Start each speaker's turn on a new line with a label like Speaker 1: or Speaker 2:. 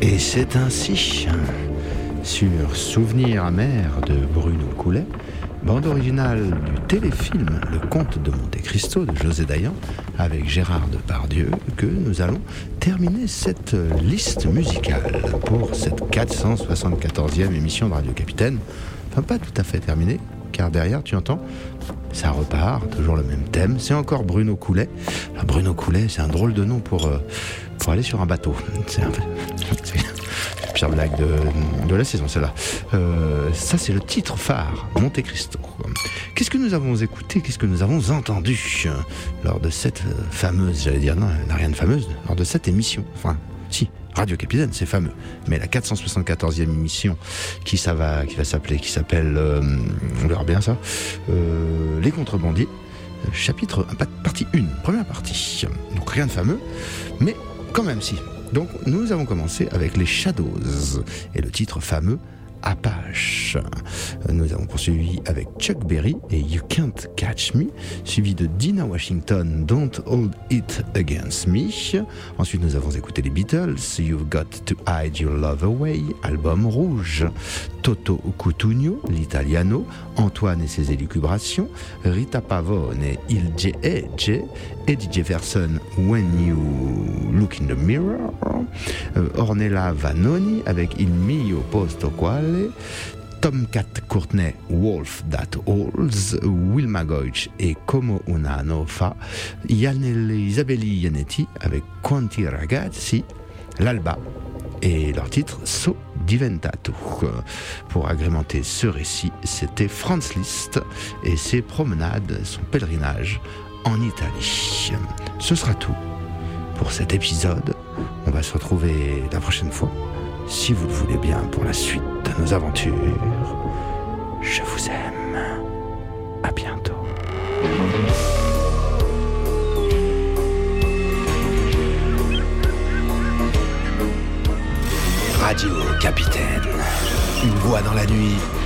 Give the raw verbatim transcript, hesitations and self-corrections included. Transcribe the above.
Speaker 1: Et c'est ainsi, sur Souvenir amer de Bruno Coulet, bande originale du téléfilm Le Comte de Monte Cristo de José Dayan, avec Gérard Depardieu, que nous allons terminer cette liste musicale pour cette quatre cent soixante-quatorzième émission de Radio Capitaine. Enfin, pas tout à fait terminée, car derrière, tu entends, ça repart, toujours le même thème. C'est encore Bruno Coulet. Alors, Bruno Coulet, c'est un drôle de nom pour, euh, pour aller sur un bateau. C'est un c'est la pire blague de, de la saison, celle-là. Euh, ça, c'est le titre phare, Monte Cristo. Qu'est-ce que nous avons écouté, qu'est-ce que nous avons entendu lors de cette fameuse, j'allais dire, non, il n'y a rien de fameuse, lors de cette émission. Enfin, si. Radio Capitaine, c'est fameux. Mais la quatre cent soixante-quatorzième émission, qui ça va, qui va s'appeler, qui s'appelle, euh, on verra bien ça, euh, Les Contrebandiers, chapitre, partie un, première partie. Donc rien de fameux, mais quand même si. Donc nous avons commencé avec les Shadows et le titre fameux Apache. Nous avons poursuivi avec Chuck Berry et You Can't Catch Me, suivi de Dinah Washington, Don't Hold It Against Me. Ensuite, nous avons écouté les Beatles, You've Got to Hide Your Love Away, album rouge. Toto Cutugno, l'Italiano, Antoine et ses élucubrations, Rita Pavone et Il Ege, Eddie Jefferson, When You Look in the Mirror, euh, Ornella Vanoni avec Il Mio Posto Quale, Tomcat Courtney, Wolf That Holds, Wilma Goich et Como Una Nofa, Yanele Isabelli Ianetti avec Quanti Ragazzi, l'Alba, et leur titre So Diventato. Pour agrémenter ce récit, c'était Franz Liszt et ses promenades, son pèlerinage en Italie. Ce sera tout pour cet épisode. On va se retrouver la prochaine fois, si vous le voulez bien, pour la suite de nos aventures. Je vous aime. À bientôt. Radio Capitaine. Une voix dans la nuit,